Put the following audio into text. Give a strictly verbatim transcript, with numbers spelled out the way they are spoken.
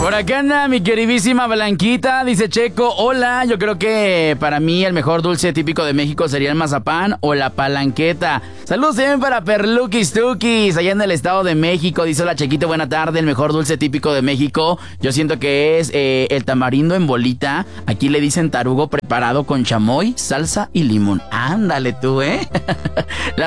Por acá anda mi queridísima Blanquita, dice Checo, hola, yo creo que para mí el mejor dulce típico de México sería el mazapán o la palanqueta. Saludos también para Perluquis Tukis, allá en el Estado de México, dice hola Chequito, buena tarde, el mejor dulce típico de México, yo siento que es eh, el tamarindo en bolita, aquí le dicen tarugo preparado con chamoy, salsa y limón. Ándale tú, ¿eh? La